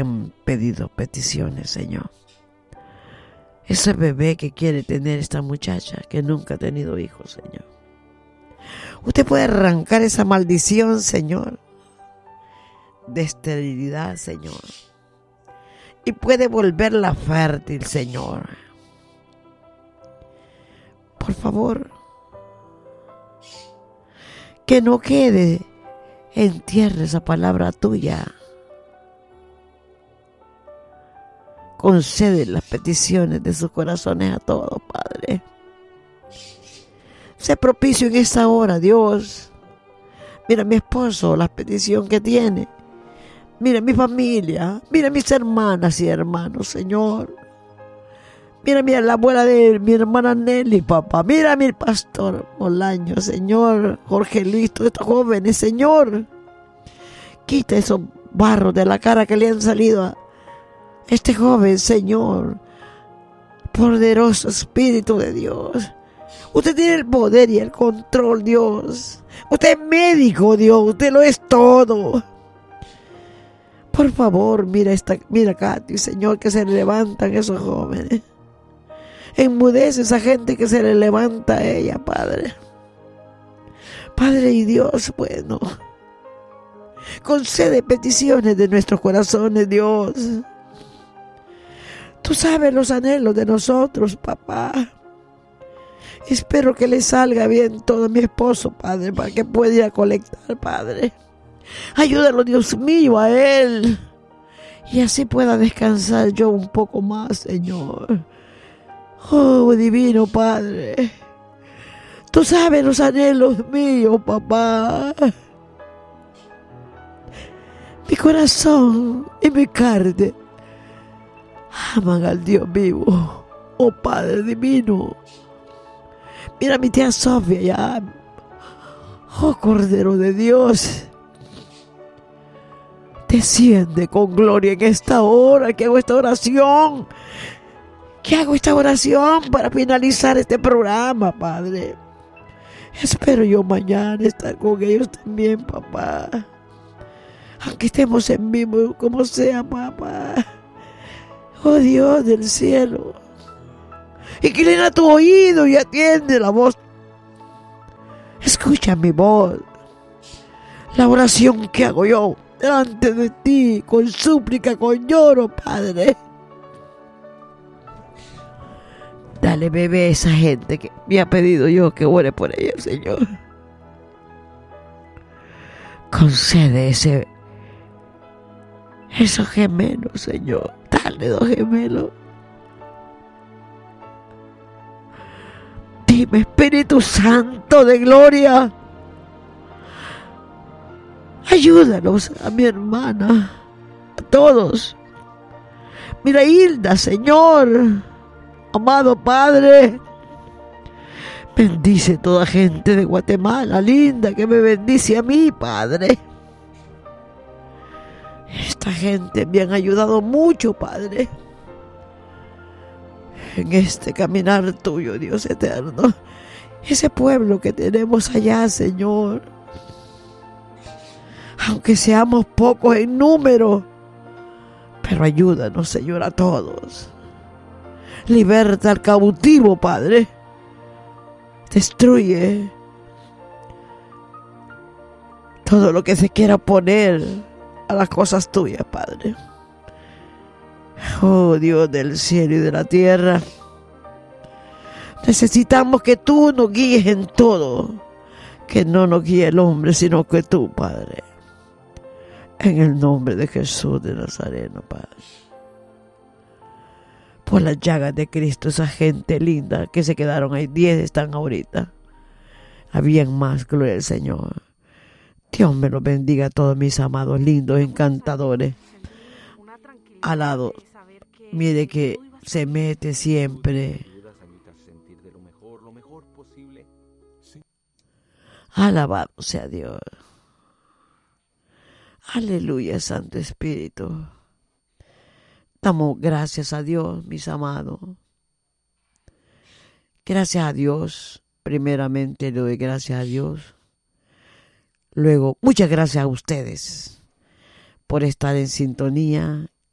han pedido peticiones, Señor. Ese bebé que quiere tener esta muchacha que nunca ha tenido hijos, Señor. Usted puede arrancar esa maldición, Señor, de esterilidad, Señor. Y puede volverla fértil, Señor. Por favor, que no quede en tierra esa palabra tuya. Concede las peticiones de sus corazones a todos, Padre. Sé propicio en esta hora, Dios. Mira a mi esposo, la petición que tiene. Mira a mi familia. Mira a mis hermanas y hermanos, Señor. Mira a la abuela de mi hermana Nelly, papá. Mira a mi pastor Bolaño, Señor. Jorge Luis, todos estos jóvenes, Señor. Quita esos barros de la cara que le han salido a este joven, Señor. Poderoso Espíritu de Dios. Usted tiene el poder y el control, Dios. Usted es médico, Dios. Usted lo es todo. Por favor, mira a Katy, Señor, que se levantan esos jóvenes. Enmudece esa gente que se le levanta a ella, Padre. Padre y Dios, bueno. Concede peticiones de nuestros corazones, Dios. Tú sabes los anhelos de nosotros, papá. Espero que le salga bien todo a mi esposo, Padre, para que pueda ir a colectar, Padre. Ayúdalo, Dios mío, a él. Y así pueda descansar yo un poco más, Señor. Oh, divino Padre. Tú sabes los anhelos míos, papá. Mi corazón y mi carne aman al Dios vivo. Oh, Padre divino. Mira a mi tía Sofía ya. Oh, Cordero de Dios. Desciende con gloria en esta hora que hago esta oración. Que hago esta oración para finalizar este programa, Padre. Espero yo mañana estar con ellos también, papá. Aunque estemos en vivo, como sea, papá. Oh, Dios del cielo. Inclina tu oído y atiende la voz. Escucha mi voz. La oración que hago yo delante de ti, con súplica, con lloro, Padre. Dale, bebé, a esa gente que me ha pedido yo que ore por ella, Señor. Concede esos gemelos, Señor. Dale 2 gemelos. Dime, Espíritu Santo de gloria. Ayúdanos a mi hermana, a todos. Mira, Hilda, Señor. Amado Padre, bendice toda gente de Guatemala, linda, que me bendice a mí, Padre. Esta gente me han ayudado mucho, Padre, en este caminar tuyo, Dios eterno. Ese pueblo que tenemos allá, Señor, aunque seamos pocos en número, pero ayúdanos, Señor, a todos. Liberta al cautivo, Padre. Destruye todo lo que se quiera poner a las cosas tuyas, Padre. Oh, Dios del cielo y de la tierra. Necesitamos que tú nos guíes en todo. Que no nos guíe el hombre, sino que tú, Padre. En el nombre de Jesús de Nazareno, Padre. Por las llagas de Cristo, esa gente linda que se quedaron ahí, 10 están ahorita. Habían más, gloria al Señor. Dios me los bendiga a todos mis amados, lindos, encantadores. Al lado, mire que se mete siempre. Alabado sea Dios. Aleluya, Santo Espíritu. Damos gracias a Dios, mis amados. Gracias a Dios. Primeramente le doy gracias a Dios. Luego, muchas gracias a ustedes por estar en sintonía